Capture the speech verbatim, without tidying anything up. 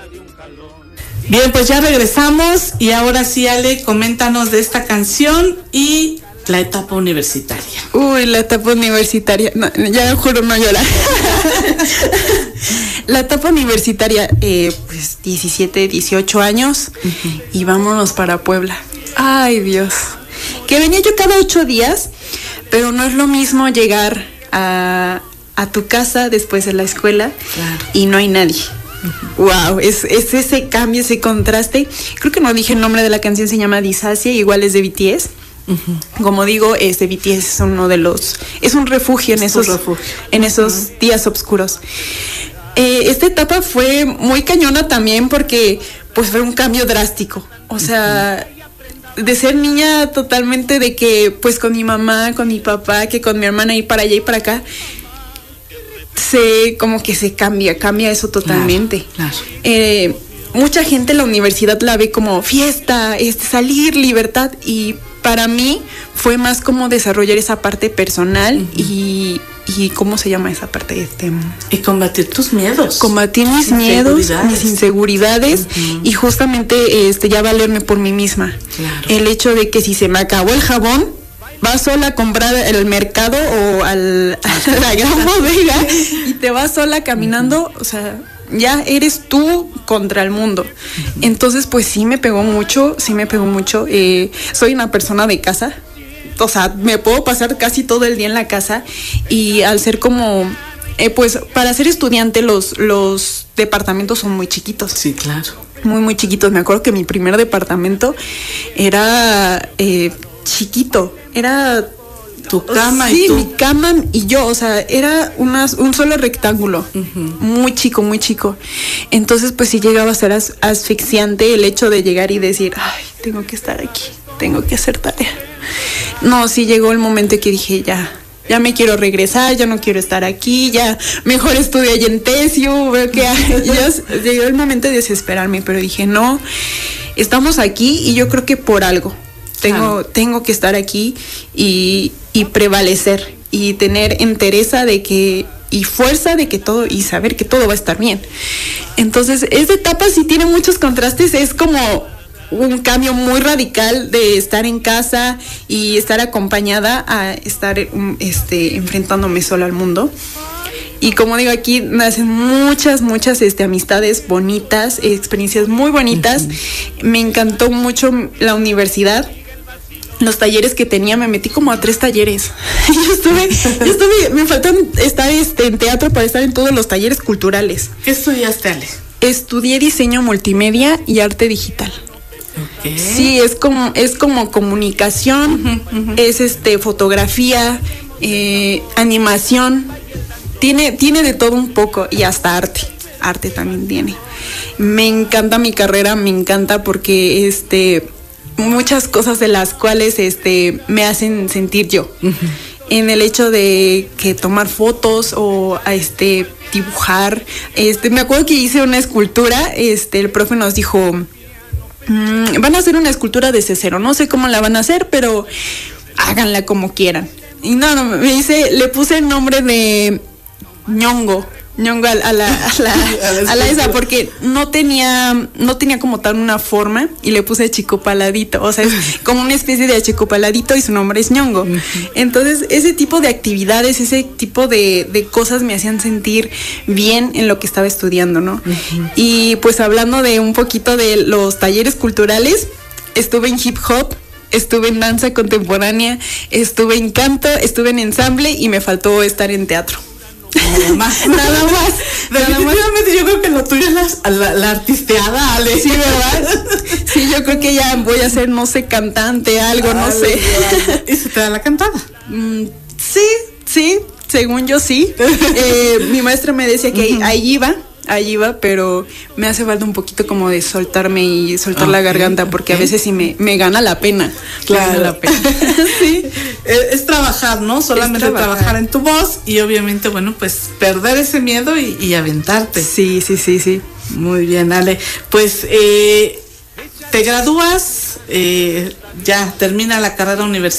Bien, pues ya regresamos y ahora sí, Ale, coméntanos de esta canción y la etapa universitaria. Uy, la etapa universitaria, no, ya juro no llorar. La etapa universitaria, eh, pues diecisiete, dieciocho años, uh-huh. Y vámonos para Puebla. Ay, Dios. Que venía yo cada ocho días, pero no es lo mismo llegar a, a tu casa después de la escuela, claro. Y no hay nadie. Uh-huh. Wow, es, es ese cambio, ese contraste. Creo que no dije el nombre de la canción, se llama Disacia, igual es de B T S. Uh-huh. Como digo, este B T S es uno de los, es un refugio en es esos, refugio. en esos uh-huh. días oscuros. Eh, esta etapa fue muy cañona también porque, pues, fue un cambio drástico. O sea, uh-huh. de ser niña totalmente de que, pues, con mi mamá, con mi papá, que con mi hermana ir para allá y para acá, se, como que se cambia, cambia eso totalmente. Claro, claro. Eh, mucha gente en la universidad la ve como fiesta, este, salir, libertad, y para mí fue más como desarrollar esa parte personal, uh-huh. y, y ¿cómo se llama esa parte? Este, y combatir tus miedos. Combatir mis miedos, mis inseguridades, uh-huh. y justamente este, ya valerme por mí misma. Claro. El hecho de que si se me acabó el jabón, vas sola a comprar al mercado o al, a la gran bodega y te vas sola caminando, uh-huh. o sea, ya eres tú contra el mundo. Uh-huh. Entonces, pues sí me pegó mucho, sí me pegó mucho. Eh, soy una persona de casa, o sea, me puedo pasar casi todo el día en la casa, y al ser como, eh, pues para ser estudiante los, los departamentos son muy chiquitos. Sí, claro. Muy, muy chiquitos. Me acuerdo que mi primer departamento era eh, chiquito, era... Tu cama sí, y tú. mi cama y yo, o sea, era una, un solo rectángulo, uh-huh. muy chico, muy chico. Entonces, pues sí llegaba a ser as, asfixiante el hecho de llegar y decir, ay, tengo que estar aquí, tengo que hacer tarea. No, sí llegó el momento que dije, ya, ya me quiero regresar, ya no quiero estar aquí, ya mejor estudio allá en Tesio, veo que hay. Ya llegó el momento de desesperarme, pero dije, no, estamos aquí y yo creo que por algo. Tengo, ah. tengo que estar aquí y, y prevalecer y tener entereza de que y fuerza de que todo y saber que todo va a estar bien. Entonces, esta etapa sí tiene muchos contrastes, es como un cambio muy radical de estar en casa y estar acompañada a estar este, enfrentándome sola al mundo. Y como digo, aquí nacen muchas, muchas este, amistades bonitas, experiencias muy bonitas. Uh-huh. Me encantó mucho la universidad. Los talleres que tenía, me metí como a tres talleres. Yo estuve, yo estuve, me faltan estar este, en teatro para estar en todos los talleres culturales. ¿Qué estudiaste, Ale? Estudié diseño multimedia y arte digital. Okay. Sí, es como, es como comunicación, uh-huh, uh-huh. es este fotografía, eh, animación, tiene, tiene de todo un poco, y hasta arte, arte también tiene. Me encanta mi carrera, me encanta porque este muchas cosas de las cuales este me hacen sentir yo. Uh-huh. En el hecho de que tomar fotos o este dibujar, este me acuerdo que hice una escultura, este el profe nos dijo, mmm, van a hacer una escultura desde cero, no sé cómo la van a hacer, pero háganla como quieran. Y no, no, me dice, le puse el nombre de Ñongo. Ñongo a la, a la, a la, a la esa, porque no tenía, no tenía como tal una forma, y le puse Chicopaladito, o sea, es como una especie de Chicopaladito y su nombre es Ñongo. Uh-huh. Entonces, ese tipo de actividades, ese tipo de, de cosas me hacían sentir bien en lo que estaba estudiando, ¿no? Uh-huh. Y pues hablando de un poquito de los talleres culturales, estuve en hip hop, estuve en danza contemporánea, estuve en canto, estuve en ensamble y me faltó estar en teatro. Nada más, nada más. Definitivamente yo creo que lo tuyo es la, la, la artisteada, Ale. Sí, ¿verdad? Sí, yo creo que ya voy a ser, no sé, cantante, algo, no sé. Bueno. ¿Y se te da la cantada? Mm, sí, sí, según yo sí. Eh, mi maestra me decía que uh-huh. ahí iba, ahí iba, pero me hace falta un poquito como de soltarme y soltar okay, la garganta, porque okay. a veces sí me, me gana la pena. Claro. Me gana la pena. Sí. Es, es trabajar, ¿no? Solamente trabajar. trabajar en tu voz y obviamente, bueno, pues perder ese miedo y, y aventarte. Sí, sí, sí, sí. Muy bien, Ale. Pues eh, te gradúas, eh, ya termina la carrera universitaria.